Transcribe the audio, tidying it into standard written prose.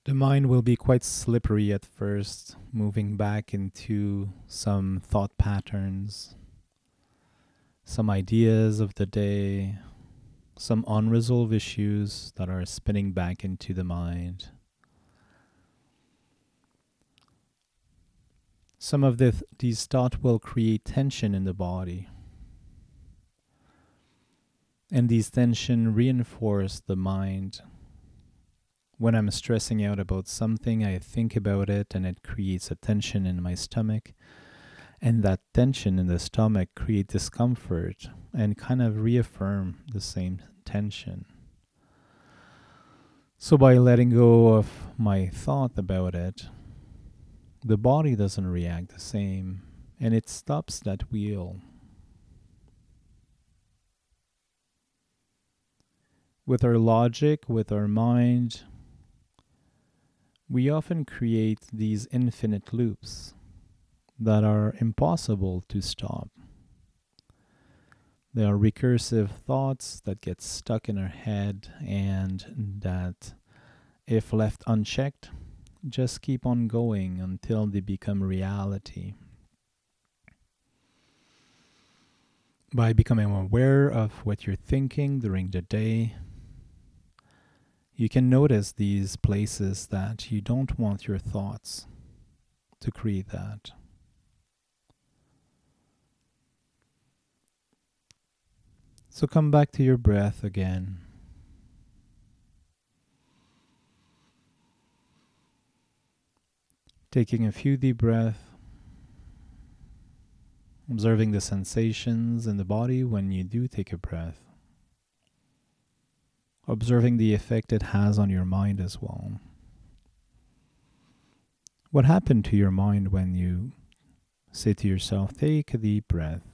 The mind will be quite slippery at first, moving back into some thought patterns, some ideas of the day, some unresolved issues that are spinning back into the mind. Some of these thoughts will create tension in the body, and these tension reinforce the mind. When I'm stressing out about something, I think about it and it creates a tension in my stomach. And that tension in the stomach create discomfort and kind of reaffirm the same tension. So by letting go of my thought about it, the body doesn't react the same and it stops that wheel. With our logic, with our mind, we often create these infinite loops that are impossible to stop. They are recursive thoughts that get stuck in our head and that, if left unchecked, just keep on going until they become reality. By becoming aware of what you're thinking during the day, you can notice these places that you don't want your thoughts to create that. So come back to your breath again. Taking a few deep breaths, observing the sensations in the body when you do take a breath. Observing the effect it has on your mind as well. What happened to your mind when you say to yourself, take a deep breath?